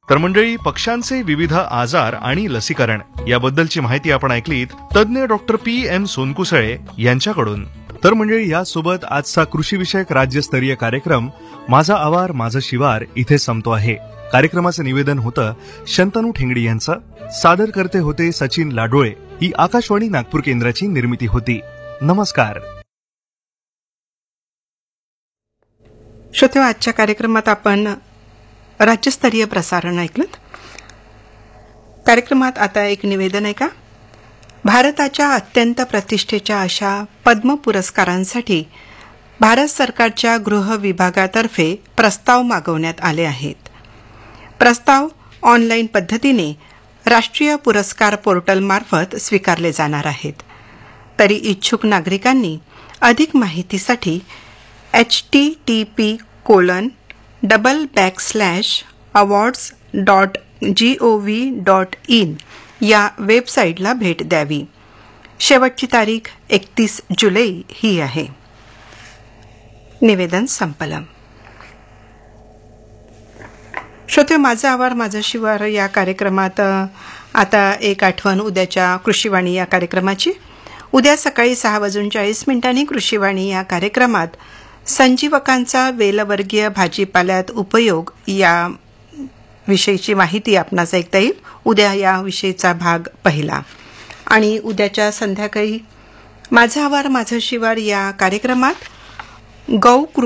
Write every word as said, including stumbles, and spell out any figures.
तर मंडळी, पक्ष्यांचे विविध आजार आणि लसीकरण याबद्दलची माहिती आपण ऐकलीत तज्ज्ञ डॉक्टर पी एम सोनकुसळे यांच्याकडून. तर मंडळी, यासोबत आजचा कृषीविषयक राज्यस्तरीय कार्यक्रम माझा आवार माझं शिवार इथे संपतो आहे. कार्यक्रमाचं निवेदन होतं शंतनू ठेंगडी यांचं, सादर करते होते सचिन लाडोळे. ही आकाशवाणी नागपूर केंद्राची निर्मिती होती. नमस्कार. श्रोते, आजच्या कार्यक्रमात आपण राज्यस्तरीय प्रसारण ऐकलं. कार्यक्रमात आता एक निवेदन आहे का. भारताच्या अत्यंत प्रतिष्ठेच्या अशा पद्म पुरस्कारांसाठी भारत सरकारच्या गृह विभागातर्फे प्रस्ताव मागवण्यात आले आहेत. प्रस्ताव ऑनलाईन पद्धतीने राष्ट्रीय पुरस्कार पोर्टलमार्फत स्वीकारले जाणार आहेत. तरी इच्छुक नागरिकांनी अधिक माहितीसाठी H T T P colon double back slash awards dot G O V dot in या वेबसाईटला भेट द्यावी. शेवटची तारीख एकतीस जुलै ही आहे. निवेदन संपलं. श्रोते, माझा आवार माझा शिवार या कार्यक्रमात आता एक आठवण उद्याच्या कृषीवाणी या कार्यक्रमाची. उद्या सकाळी सहा वाजून चाळीस मिनिटांनी कृषीवाणी या कार्यक्रमात संजीवकांचा वेलवर्गीय भाजीपाल्यात उपयोग या विषयीची माहिती आपणास ऐकता येईल. उद्या याविषयीचा भाग पहिला. आणि उद्याच्या संध्याकाळी माझा आवार माझं शिवार या कार्यक्रमात गौ